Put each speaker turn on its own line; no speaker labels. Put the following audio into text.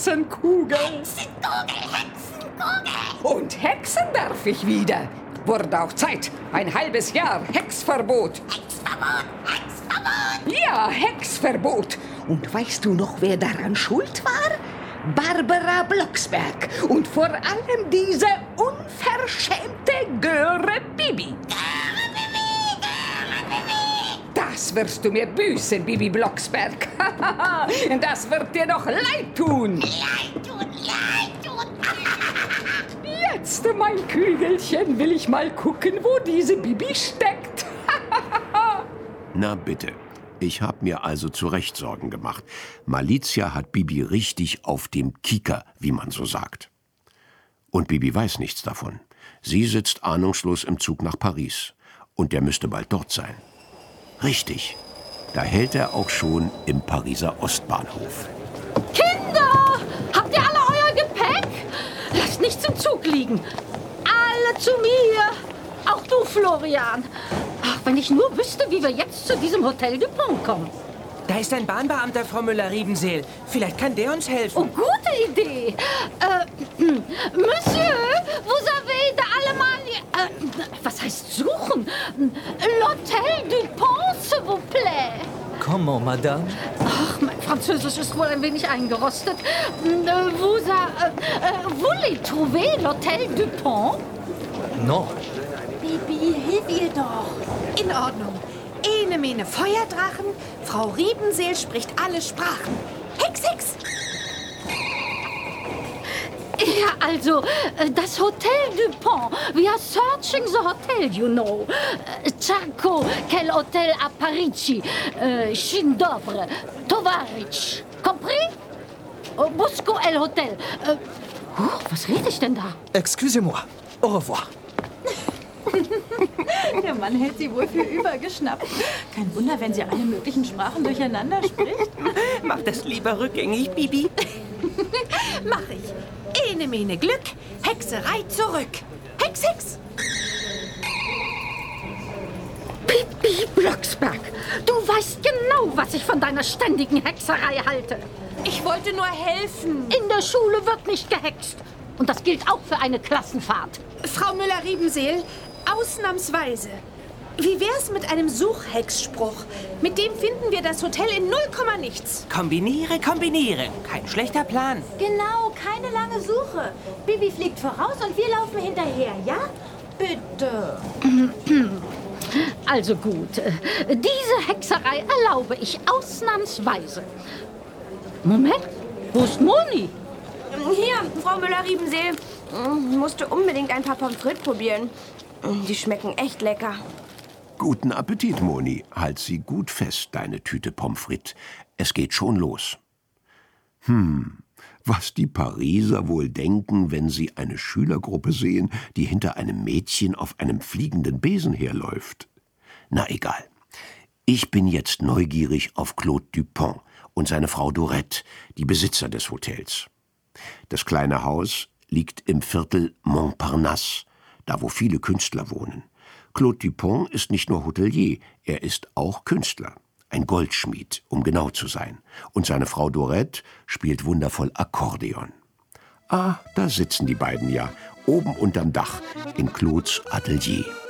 Hexenkugel. Und hexen darf ich wieder. Wurde auch Zeit. Ein halbes Jahr Hexverbot. Ja, Hexverbot. Und weißt du noch, wer daran schuld war? Barbara Blocksberg. Und vor allem diese unverschämte Göre Bibi. Das wirst du mir büßen, Bibi Blocksberg. Das wird dir noch leid tun. Leid tun. Jetzt, mein Kügelchen, will ich mal gucken, wo diese Bibi steckt.
Na bitte. Ich habe mir also zu Recht Sorgen gemacht. Malizia hat Bibi richtig auf dem Kieker, wie man so sagt. Und Bibi weiß nichts davon. Sie sitzt ahnungslos im Zug nach Paris. Und der müsste bald dort sein. Richtig. Da hält er auch schon im Pariser Ostbahnhof.
Kinder! Habt ihr alle euer Gepäck? Lasst nichts im Zug liegen. Alle zu mir. Auch du, Florian. Ach, wenn ich nur wüsste, wie wir jetzt zu diesem Hotel Dupont kommen.
Da ist ein Bahnbeamter, Frau Müller-Riebenseel. Vielleicht kann der uns helfen.
Oh, gute Idee. Monsieur, vous avez d'Allemagne... was heißt suchen? L'Hôtel Dupont, s'il vous plaît.
Comment, Madame?
Ach, mein Französisch ist wohl ein wenig eingerostet. Voulez trouver l'Hôtel Dupont?
Non.
Bibi, hilf ihr doch. In Ordnung. Ene mene Feuerdrachen. Frau Riebenseel spricht alle Sprachen. Hex, Hex.
Ja, also, das Hotel Dupont. We are searching the hotel, you know. Charco, quel hotel à Parigi. Chindovre, Tovarich. Compris? Busco el Hotel. Was rede ich denn da?
Excusez-moi. Au revoir.
Der Mann hält sie wohl für übergeschnappt. Kein Wunder, wenn sie alle möglichen Sprachen durcheinander spricht.
Mach das lieber rückgängig, Bibi.
Mach ich. Ene mene Glück, Hexerei zurück. Hex, Hex.
Bibi Blocksberg, du weißt genau, was ich von deiner ständigen Hexerei halte.
Ich wollte nur helfen.
In der Schule wird nicht gehext. Und das gilt auch für eine Klassenfahrt.
Frau Müller-Riebenseel, ausnahmsweise. Wie wär's mit einem Suchhexspruch? Mit dem finden wir das Hotel in 0, nichts.
Kombiniere. Kein schlechter Plan.
Genau, keine lange Suche. Bibi fliegt voraus und wir laufen hinterher, ja? Bitte.
Also gut, diese Hexerei erlaube ich ausnahmsweise. Moment, wo ist Moni?
Hier, Frau Müller-Riebenseel. Ich musste unbedingt ein paar Pommes frites probieren. Die schmecken echt lecker.
Guten Appetit, Moni. Halt sie gut fest, deine Tüte Pommes frites. Es geht schon los. Was die Pariser wohl denken, wenn sie eine Schülergruppe sehen, die hinter einem Mädchen auf einem fliegenden Besen herläuft. Na egal. Ich bin jetzt neugierig auf Claude Dupont und seine Frau Dorette, die Besitzer des Hotels. Das kleine Haus liegt im Viertel Montparnasse, da wo viele Künstler wohnen. Claude Dupont ist nicht nur Hotelier, er ist auch Künstler. Ein Goldschmied, um genau zu sein. Und seine Frau Dorette spielt wundervoll Akkordeon. Ah, da sitzen die beiden ja, oben unterm Dach, in Claudes Atelier.